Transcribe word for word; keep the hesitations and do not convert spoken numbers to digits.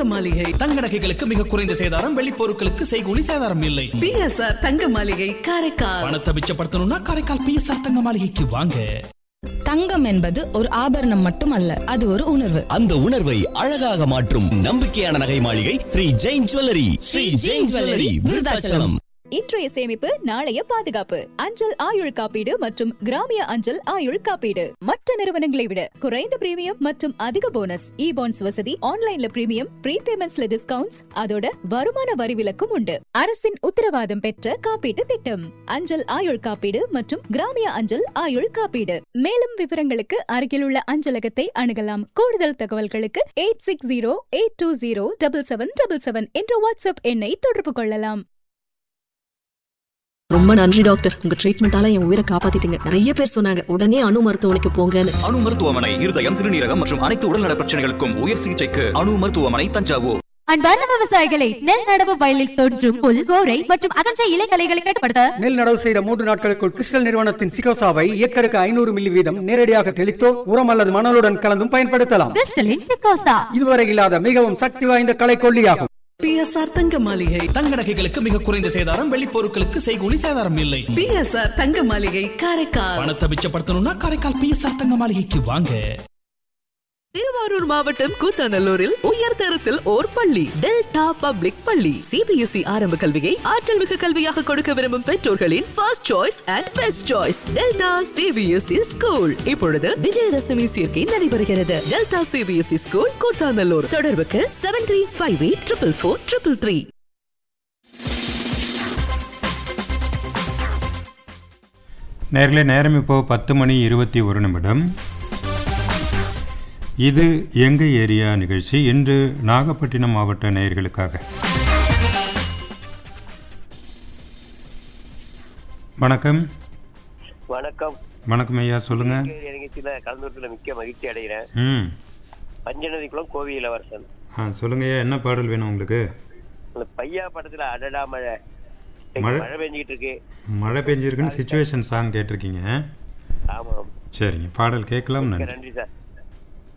தங்க மாளிகை. தங்க நகைகளுக்கு மிக குறைந்த சேதாரம், வெள்ளி பொருட்களுக்கு செய்கூலி சேதாரம் இல்லை. பி எஸ் ஆர் தங்க மாளிகை காரைக்கால். பணத்தை மிச்சப்படுத்தணும்னா காரைக்கால் பி எஸ் ஆர் தங்க மாளிகைக்கு வாங்க. தங்கம் என்பது ஒரு ஆபரணம் மட்டுமல்ல, அது ஒரு உணர்வு. அந்த உணர்வை அழகாக மாற்றும் நம்பிக்கையான நகை மாளிகை ஸ்ரீ ஜெயின் ஜுவல்லரி. ஸ்ரீ ஜெயின் ஜுவல்லரி, விருதாச்சலம். இன்றைய சேமிப்பு நாளைய பாதுகாப்பு. அஞ்சல் ஆயுள் காப்பீடு மற்றும் கிராமிய அஞ்சல் ஆயுள் காப்பீடு மற்ற நிறுவனங்களை விட குறைந்த பிரீமியம் மற்றும் அதிக போனஸ். இ பாண்ட்ஸ் வசதி, ஆன்லைன்ல பிரீமியம், ப்ரீபேமெண்ட்ஸ்ல டிஸ்கவுண்ட்ஸ், அதோட வருமான வரி விலக்கும் உண்டு. அரசின் உத்தரவாதம் பெற்ற காப்பீட்டு திட்டம் அஞ்சல் ஆயுள் காப்பீடு மற்றும் கிராமிய அஞ்சல் ஆயுள் காப்பீடு. மேலும் விவரங்களுக்கு அருகில் உள்ள அஞ்சலகத்தை அணுகலாம். கூடுதல் தகவல்களுக்கு eight six zero eight two zero double seven double seven என்ற வாட்ஸ்அப் எண்ணை தொடர்பு கொள்ளலாம். ரொம்ப நன்றி டாக்டர், உங்க ட்ரீட்மெண்டால என் உயிரை காப்பாத்திட்டீங்க. நிறைய பேர் சொன்னாங்க உடனே அணு மருத்துவமனைக்கு போங்கன்னு. அணு மருத்துவமனை இருதயம், சிறுநீரகம் மற்றும் அனைத்து உடல்நல பிரச்சனைகளுக்கும் உயர் சிகிச்சைக்கு அணு மருத்துவமனை, தஞ்சாவூர். அன்பார்ந்த விவசாயிகளை, நெல் நடவு வயலில் தோன்றும் புல், கோரை மற்றும் அகன்ற இலைகளைகளை கட்டுப்படுத்த நெல் நடவு செய்த மூன்று நாட்களுக்குள் கிறிஸ்டல் நிறுவனத்தின் சிகோசாவை ஏக்கருக்கு ஐநூறு மில்லி வீதம் நேரடியாக தெளித்தோ உரம் அல்லது மணலுடன் கலந்தும் பயன்படுத்தலாம். கிறிஸ்டலின் சிகோசா இதுவரை இல்லாத மிகவும் சக்தி வாய்ந்த களைக்கொல்லியாகும். பி எஸ் ஆர் தங்க மாளிகை. தங்க நகைகளுக்கு மிக குறைந்த சேதாரம், வெள்ளி பொருட்களுக்கு செய்கூலி சேதாரம் இல்லை. பி எஸ் ஆர் தங்க மாளிகை காரைக்கால். பணத்தை மிச்சப்படுத்தணும்னா காரைக்கால் பி எஸ் ஆர் தங்க மாளிகைக்கு வாங்க. திருவாரூர் மாவட்டம் கூத்தாநல்லூரில் உயர் தரத்தில் ஓர் பள்ளி, டெல்டா பப்ளிக் பள்ளி. சி பி எஸ் இ ஆரம்ப கல்வியை ஆற்றல் மிகு கல்வியாக கொடுக்க விரும்பும் பெற்றோர்களின் first choice and best choice delta C B S E school. இப்பொழுது விஜயதசமி சேர்க்கை நடைபெறுகிறது. Delta C B S E school Koothanallur. தொடர்புக்கு seven three five eight triple four triple three. நேர்களே, நேரம் இப்போ பத்து மணி இருபத்தி ஒரு நிமிடம். இது எங்கள் ஏரியா நிகழ்ச்சி. இன்று நாகப்பட்டினம் மாவட்ட நேயர்களுக்காக. வணக்கம். வணக்கம். வணக்கம் ஐயா, சொல்லுங்க. நிகழ்ச்சியில கலந்துல மிக்க மகிழ்ச்சி அடைகிறேன். ம் பஞ்சநதி குளம் கோவி இளவரசன். ஆ சொல்லுங்க ஐயா, என்ன பாடல் வேணும் உங்களுக்கு? பையா படத்துல அடடா மழை மழை மழை பெஞ்சிட்டு இருக்கு. மழை பெஞ்சிருக்குன்னு சிச்சுவேஷன் சாங் கேட்டிருக்கீங்க. ஆமாம். சரிங்க, பாடல் கேட்கலாம். நன்றி. நன்றி சார்.